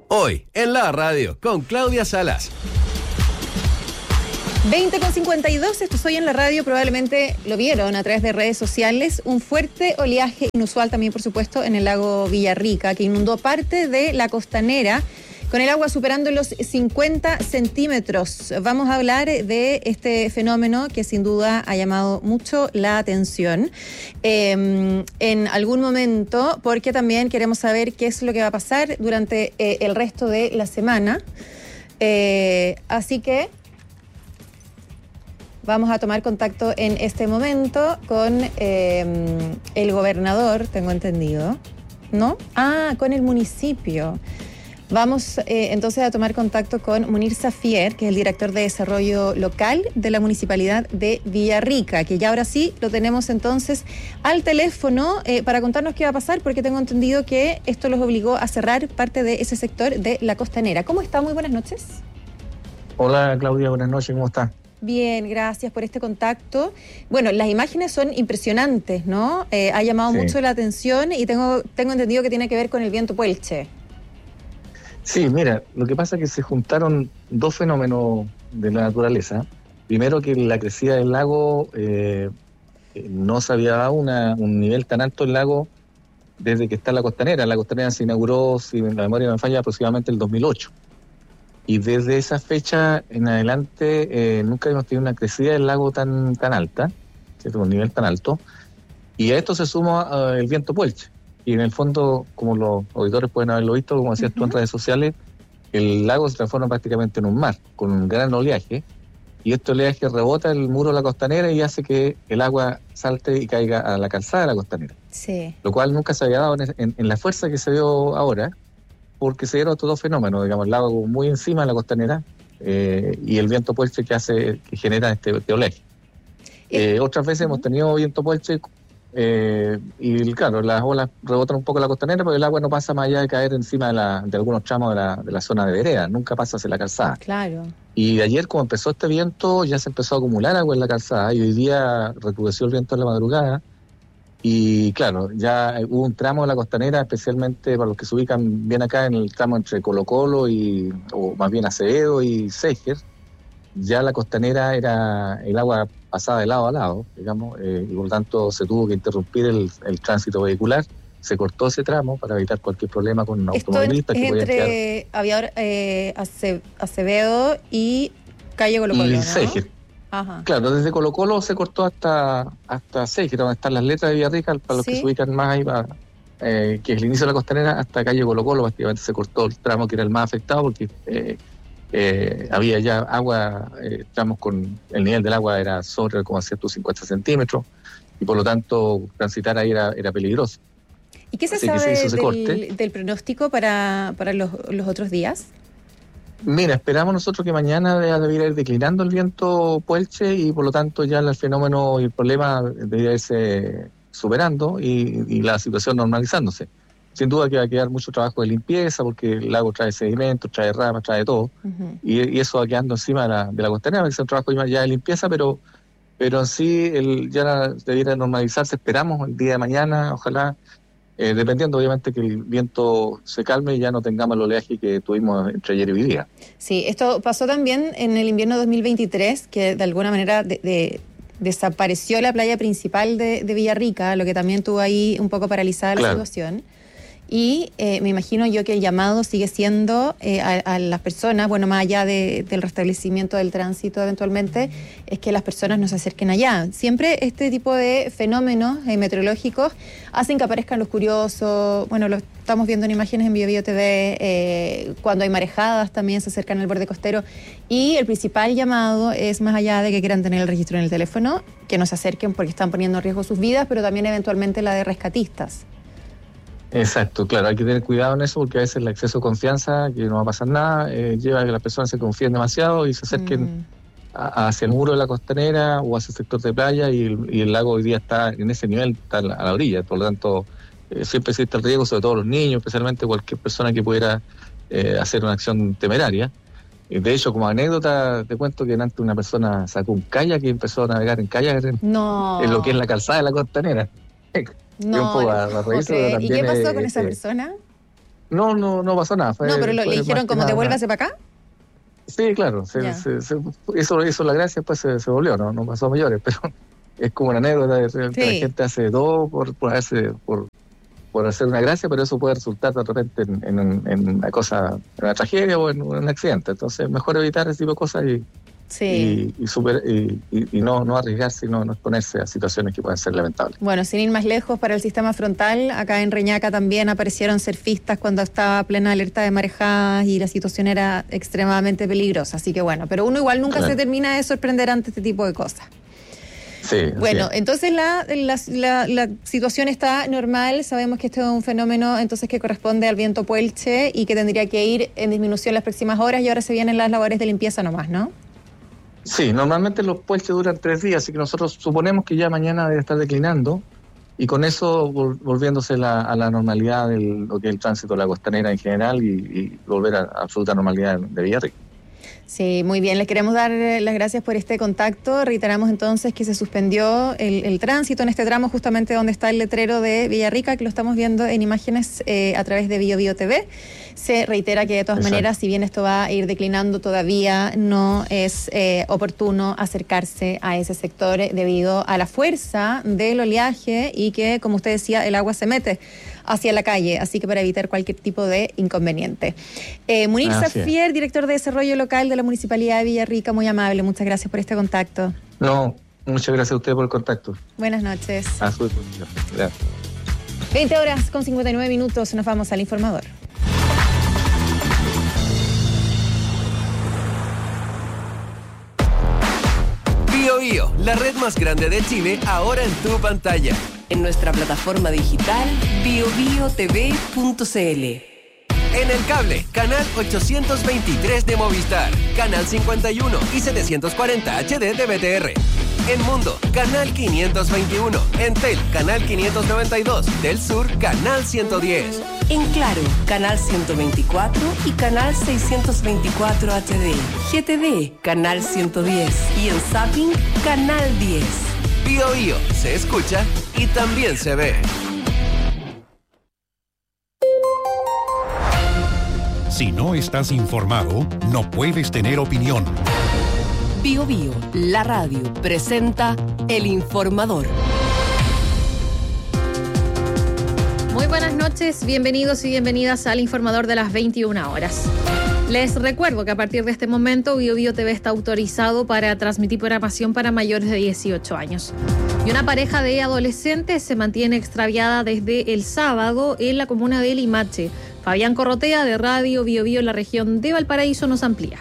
Hoy, en la radio, con Claudia Salas. 20:52, esto soy en la radio, probablemente lo vieron a través de redes sociales, un fuerte oleaje inusual también, por supuesto, en el lago Villarrica, que inundó parte de la costanera, con el agua superando los 50 centímetros. Vamos a hablar de este fenómeno que sin duda ha llamado mucho la atención en algún momento, porque también queremos saber qué es lo que va a pasar durante el resto de la semana. Así que vamos a tomar contacto en este momento con el gobernador, tengo entendido, ¿no? Con el municipio. Vamos entonces a tomar contacto con Munir Safier, que es el director de Desarrollo Local de la Municipalidad de Villarrica, que ya ahora sí lo tenemos entonces al teléfono para contarnos qué va a pasar, porque tengo entendido que esto los obligó a cerrar parte de ese sector de la costanera. ¿Cómo está? Muy buenas noches. Hola Claudia, buenas noches, ¿cómo está? Bien, gracias por este contacto. Bueno, las imágenes son impresionantes, ¿no? Ha llamado mucho la atención y tengo entendido que tiene que ver con el viento Puelche. Sí, mira, lo que pasa es que se juntaron dos fenómenos de la naturaleza. Primero, que la crecida del lago no se había dado un nivel tan alto del lago desde que está la costanera. La costanera se inauguró, si la memoria no me falla, aproximadamente el 2008. Y desde esa fecha en adelante nunca hemos tenido una crecida del lago tan alta, ¿cierto? Un nivel tan alto. Y a esto se suma el viento Puelche. Y en el fondo, como los auditores pueden haberlo visto, como decías tú en redes sociales, el lago se transforma prácticamente en un mar, con un gran oleaje. Y este oleaje rebota el muro de la costanera y hace que el agua salte y caiga a la calzada de la costanera. Sí. Lo cual nunca se había dado en la fuerza que se vio ahora, porque se dieron estos dos fenómenos, digamos, el lago muy encima de la costanera y el viento Puelche que genera este oleaje. Otras veces hemos tenido viento Puelche y claro, las olas rebotan un poco la costanera, pero el agua no pasa más allá de caer encima de algunos tramos de la zona de vereda, nunca pasa hacia la calzada. Claro. Y de ayer, como empezó este viento, ya se empezó a acumular agua en la calzada y hoy día recrudeció el viento en la madrugada. Y claro, ya hubo un tramo de la costanera, especialmente para los que se ubican bien acá en el tramo entre Colo Colo o más bien Acevedo y Seger, ya la costanera el agua pasaba de lado a lado, digamos, y por lo tanto se tuvo que interrumpir el tránsito vehicular, se cortó ese tramo para evitar cualquier problema con automovilistas que podían quedar. Entre Acevedo y calle Colo Colo, y ¿no? Seger. Ajá. Claro, desde Colo Colo se cortó hasta Seger, donde están las letras de Villarrica, para los que se ubican más ahí, que es el inicio de la costanera, hasta calle Colo Colo, prácticamente se cortó el tramo que era el más afectado, porque había ya agua, tramos con el nivel del agua era sobre como 150 centímetros, y por lo tanto transitar ahí era peligroso. ¿Y qué se sabe del pronóstico para los otros días? Mira, esperamos nosotros que mañana debiera ir declinando el viento Puelche y por lo tanto ya el fenómeno y el problema debería irse superando y la situación normalizándose. Sin duda que va a quedar mucho trabajo de limpieza porque el lago trae sedimentos, trae ramas, trae todo. Uh-huh. Y eso va quedando encima de la costanera, que es un trabajo ya de limpieza, pero en sí ya debiera normalizarse. Esperamos el día de mañana, ojalá. Dependiendo obviamente que el viento se calme y ya no tengamos el oleaje que tuvimos entre ayer y hoy día. Sí, esto pasó también en el invierno 2023, que de alguna manera desapareció la playa principal de Villarrica, lo que también tuvo ahí un poco paralizada la situación. Y me imagino yo que el llamado sigue siendo a las personas, bueno, más allá del restablecimiento del tránsito eventualmente, es que las personas no se acerquen allá. Siempre este tipo de fenómenos meteorológicos hacen que aparezcan los curiosos, bueno, lo estamos viendo en imágenes en BioBio TV, cuando hay marejadas también se acercan al borde costero, y el principal llamado es, más allá de que quieran tener el registro en el teléfono, que no se acerquen porque están poniendo en riesgo sus vidas, pero también eventualmente la de rescatistas. Exacto, claro, hay que tener cuidado en eso porque a veces el exceso de confianza, que no va a pasar nada, lleva a que las personas se confíen demasiado y se acerquen hacia el muro de la costanera o hacia el sector de playa y el lago hoy día está en ese nivel, está a la orilla, por lo tanto siempre existe el riesgo, sobre todo los niños, especialmente cualquier persona que pudiera hacer una acción temeraria. De hecho, como anécdota, te cuento que antes una persona sacó un kayak y empezó a navegar en kayak en lo que es la calzada de la costanera. No, ¿y qué pasó con esa persona? No pasó nada. Pero le dijeron como devuélvase para acá. Sí, claro. Eso la gracia, pues se volvió, no pasó a mayores, pero es como una anécdota de que la gente hace todo por hacer una gracia, pero eso puede resultar de repente en una cosa, en una tragedia o en un accidente. Entonces, mejor evitar ese tipo de cosas y no arriesgarse y no exponerse a situaciones que pueden ser lamentables. Bueno, sin ir más lejos, para el sistema frontal, acá en Reñaca también aparecieron surfistas cuando estaba plena alerta de marejadas y la situación era extremadamente peligrosa. Así que bueno, pero uno igual nunca se termina de sorprender ante este tipo de cosas. Sí, bueno, entonces la situación está normal. Sabemos que esto es un fenómeno entonces que corresponde al viento Puelche y que tendría que ir en disminución las próximas horas, y ahora se vienen las labores de limpieza nomás, ¿no? Sí, normalmente los puelches duran 3 días, así que nosotros suponemos que ya mañana debe estar declinando y con eso volviéndose a la normalidad de lo que es el tránsito de la costanera en general y volver a absoluta normalidad de Villarrica. Sí, muy bien. Les queremos dar las gracias por este contacto. Reiteramos entonces que se suspendió el tránsito en este tramo justamente donde está el letrero de Villarrica, que lo estamos viendo en imágenes a través de BioBio TV. Se reitera que de todas maneras, si bien esto va a ir declinando, todavía no es oportuno acercarse a ese sector debido a la fuerza del oleaje y que, como usted decía, el agua se mete hacia la calle, así que para evitar cualquier tipo de inconveniente. Munir Safier, director de Desarrollo Local de la Municipalidad de Villarrica, muy amable, muchas gracias por este contacto. No, muchas gracias a usted por el contacto. Buenas noches. A su disposición. Gracias. 20:59, nos vamos al informador. BioBio, la red más grande de Chile, ahora en tu pantalla. En nuestra plataforma digital biobiotv.cl. En el cable, canal 823 de Movistar, canal 51 y 740 HD de BTR. En Mundo, canal 521. En Tel, canal 592. Del Sur, canal 110. En Claro, canal 124 y canal 624 HD. GTD, canal 110. Y en Zapping, canal 10. BioBio, se escucha y también se ve. Si no estás informado, no puedes tener opinión. BioBio, la radio, presenta El Informador. Muy buenas noches, bienvenidos y bienvenidas al Informador de las 21 horas. Les recuerdo que a partir de este momento BioBio TV está autorizado para transmitir programación para mayores de 18 años. Y una pareja de adolescentes se mantiene extraviada desde el sábado en la comuna de Limache. Fabián Corrotea, de Radio BioBio en la región de Valparaíso, nos amplía.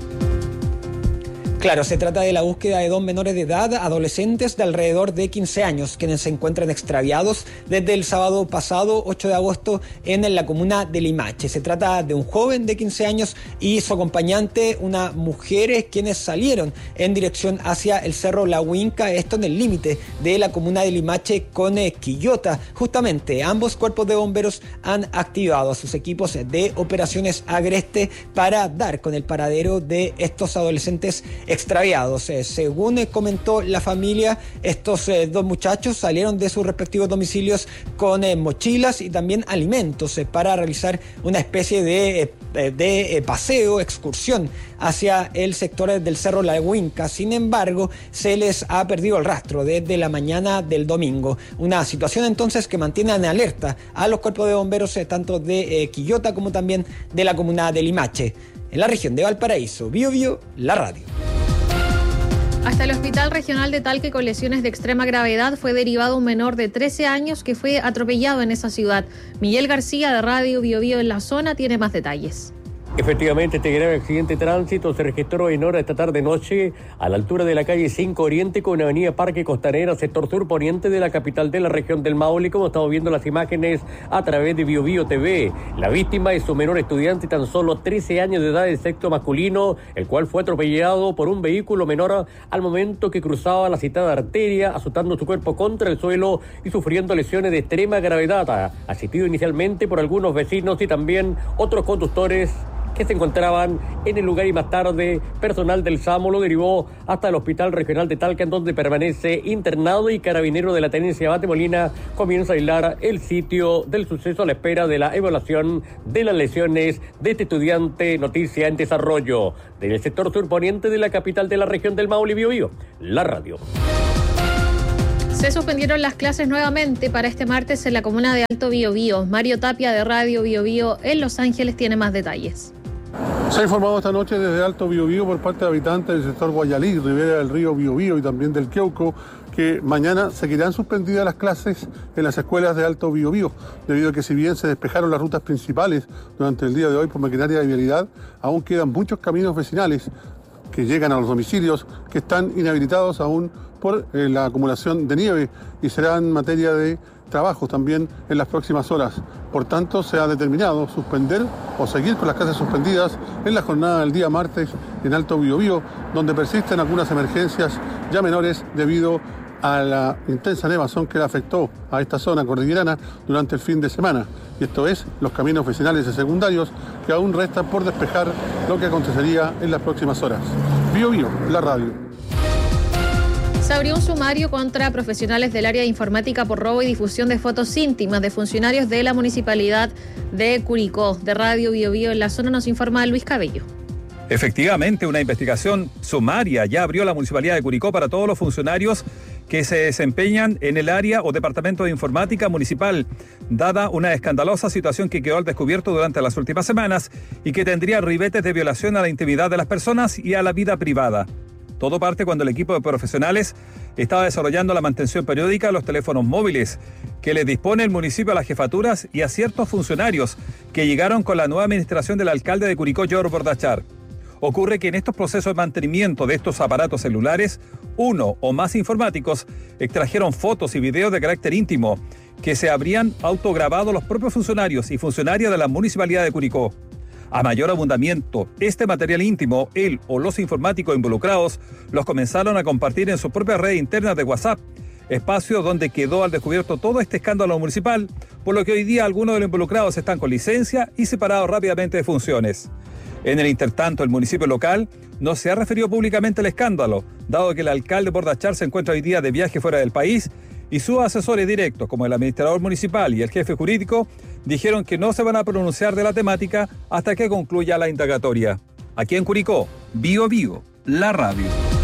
Claro, se trata de la búsqueda de 2 menores de edad, adolescentes de alrededor de 15 años, quienes se encuentran extraviados desde el sábado pasado, 8 de agosto, en la comuna de Limache. Se trata de un joven de 15 años y su acompañante, una mujer, quienes salieron en dirección hacia el Cerro La Huinca, esto en el límite de la comuna de Limache con Quillota. Justamente, ambos cuerpos de bomberos han activado a sus equipos de operaciones Agreste para dar con el paradero de estos adolescentes extraviados. Según comentó la familia, estos 2 muchachos salieron de sus respectivos domicilios con mochilas y también alimentos para realizar una especie de paseo, excursión hacia el sector del Cerro La Huinca. Sin embargo, se les ha perdido el rastro desde la mañana del domingo. Una situación entonces que mantiene en alerta a los cuerpos de bomberos tanto de Quillota como también de la comuna de Limache. En la región de Valparaíso, BioBio, la radio. Hasta el Hospital Regional de Talca con lesiones de extrema gravedad fue derivado un menor de 13 años que fue atropellado en esa ciudad. Miguel García, de Radio BioBio en la zona, tiene más detalles. Efectivamente, este grave accidente de tránsito se registró en hora esta tarde-noche a la altura de la calle 5 Oriente con avenida Parque Costanera, sector sur-poniente de la capital de la región del Maule, como estamos viendo las imágenes a través de BioBio TV. La víctima es un menor estudiante, tan solo 13 años de edad, de sexo masculino, el cual fue atropellado por un vehículo menor al momento que cruzaba la citada arteria, azotando su cuerpo contra el suelo y sufriendo lesiones de extrema gravedad, asistido inicialmente por algunos vecinos y también otros conductores que se encontraban en el lugar, y más tarde personal del SAMU lo derivó hasta el Hospital Regional de Talca, en donde permanece internado, y Carabinero de la Tenencia Abate Molina comienza a aislar el sitio del suceso a la espera de la evaluación de las lesiones de este estudiante. Noticia en desarrollo del sector surponiente de la capital de la región del Maule, Biobío, la radio. Se suspendieron las clases nuevamente para este martes en la comuna de Alto Biobío. Mario Tapia, de Radio Biobío en Los Ángeles, tiene más detalles. Se ha informado esta noche desde Alto Biobío por parte de habitantes del sector Guayalí, ribera del río Biobío y también del Queuco, que mañana seguirán suspendidas las clases en las escuelas de Alto Biobío, debido a que si bien se despejaron las rutas principales durante el día de hoy por maquinaria de vialidad, aún quedan muchos caminos vecinales que llegan a los domicilios que están inhabilitados aún por la acumulación de nieve, y serán materia de trabajos también en las próximas horas. Por tanto, se ha determinado suspender o seguir con las clases suspendidas en la jornada del día martes en Alto Biobío, donde persisten algunas emergencias ya menores debido a la intensa nevazón que le afectó a esta zona cordillerana durante el fin de semana. Y esto es los caminos vecinales y secundarios que aún restan por despejar, lo que acontecería en las próximas horas. Biobío, la radio. Se abrió un sumario contra profesionales del área de informática por robo y difusión de fotos íntimas de funcionarios de la municipalidad de Curicó. De Radio Biobío en la zona nos informa Luis Cabello. Efectivamente, una investigación sumaria ya abrió la Municipalidad de Curicó para todos los funcionarios que se desempeñan en el área o departamento de informática municipal, dada una escandalosa situación que quedó al descubierto durante las últimas semanas y que tendría ribetes de violación a la intimidad de las personas y a la vida privada. Todo parte cuando el equipo de profesionales estaba desarrollando la mantención periódica de los teléfonos móviles que les dispone el municipio a las jefaturas y a ciertos funcionarios que llegaron con la nueva administración del alcalde de Curicó, George Bordachar. Ocurre que en estos procesos de mantenimiento de estos aparatos celulares, uno o más informáticos extrajeron fotos y videos de carácter íntimo que se habrían autograbado los propios funcionarios y funcionarias de la Municipalidad de Curicó. A mayor abundamiento, este material íntimo, él o los informáticos involucrados los comenzaron a compartir en su propia red interna de WhatsApp, espacio donde quedó al descubierto todo este escándalo municipal, por lo que hoy día algunos de los involucrados están con licencia y separados rápidamente de funciones. En el intertanto, el municipio local no se ha referido públicamente al escándalo, dado que el alcalde Bordachar se encuentra hoy día de viaje fuera del país y sus asesores directos, como el administrador municipal y el jefe jurídico, dijeron que no se van a pronunciar de la temática hasta que concluya la indagatoria. Aquí en Curicó, Biobío, la radio.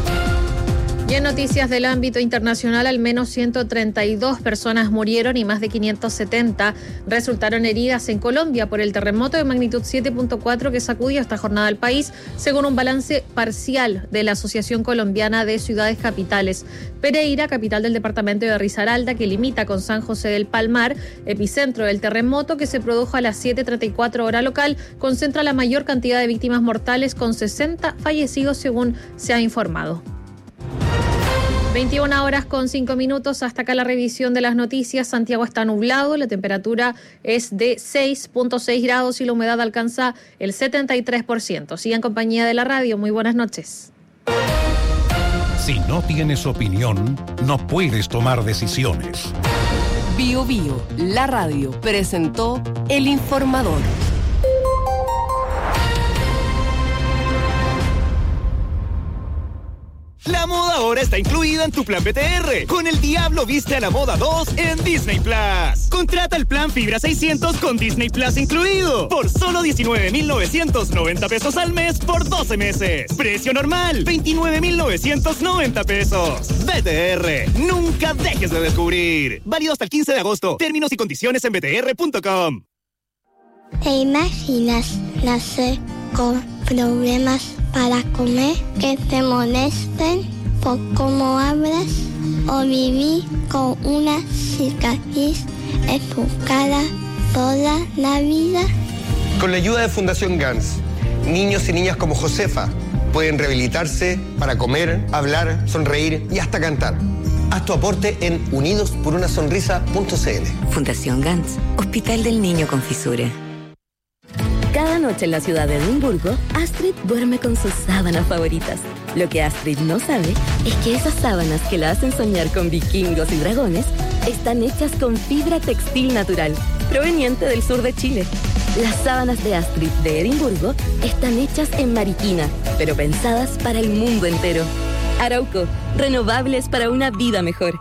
Y en noticias del ámbito internacional, al menos 132 personas murieron y más de 570 resultaron heridas en Colombia por el terremoto de magnitud 7.4 que sacudió esta jornada al país, según un balance parcial de la Asociación Colombiana de Ciudades Capitales. Pereira, capital del departamento de Risaralda, que limita con San José del Palmar, epicentro del terremoto que se produjo a las 7:34 hora local, concentra la mayor cantidad de víctimas mortales, con 60 fallecidos según se ha informado. 21 horas con 5 minutos, hasta acá la revisión de las noticias. Santiago está nublado, la temperatura es de 6.6 grados y la humedad alcanza el 73%. Siga en compañía de la radio, muy buenas noches. Si no tienes opinión, no puedes tomar decisiones. Biobío, la radio, presentó El Informador. La moda ahora está incluida en tu plan BTR. Con El Diablo Viste a la Moda 2 en Disney Plus. Contrata el plan Fibra 600 con Disney Plus incluido por solo 19,990 pesos al mes por 12 meses. Precio normal, 29,990 pesos. BTR, nunca dejes de descubrir. Válido hasta el 15 de agosto. Términos y condiciones en btr.com. ¿Te imaginas nacer con problemas para comer, que te molesten por cómo hablas, o vivir con una cicatriz en tu cara toda la vida? Con la ayuda de Fundación GANS, niños y niñas como Josefa pueden rehabilitarse para comer, hablar, sonreír y hasta cantar. Haz tu aporte en unidosporunasonrisa.cl. Fundación GANS, Hospital del Niño con Fisura. Cada noche en la ciudad de Edimburgo, Astrid duerme con sus sábanas favoritas. Lo que Astrid no sabe es que esas sábanas que la hacen soñar con vikingos y dragones están hechas con fibra textil natural, proveniente del sur de Chile. Las sábanas de Astrid de Edimburgo están hechas en Mariquina, pero pensadas para el mundo entero. Arauco, renovables para una vida mejor.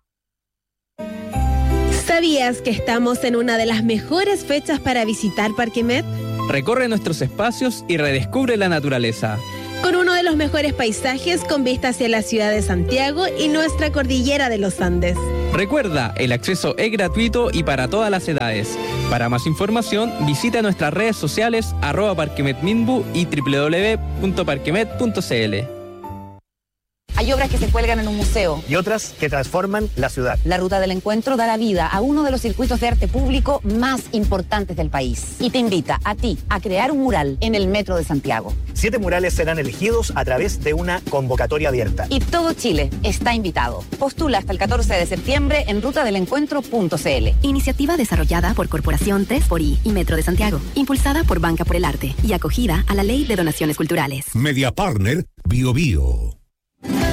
¿Sabías que estamos en una de las mejores fechas para visitar Parque Met? Recorre nuestros espacios y redescubre la naturaleza. Con uno de los mejores paisajes con vista hacia la ciudad de Santiago y nuestra cordillera de los Andes. Recuerda, el acceso es gratuito y para todas las edades. Para más información, visita nuestras redes sociales @parquemetminbu y www.parquemet.cl. Hay obras que se cuelgan en un museo. Y otras que transforman la ciudad. La Ruta del Encuentro da la vida a uno de los circuitos de arte público más importantes del país. Y te invita a ti a crear un mural en el Metro de Santiago. 7 murales serán elegidos a través de una convocatoria abierta. Y todo Chile está invitado. Postula hasta el 14 de septiembre en rutadelencuentro.cl. Iniciativa desarrollada por Corporación 3xI y Metro de Santiago. Impulsada por Banca por el Arte y acogida a la Ley de Donaciones Culturales. Media Partner Bio Bio.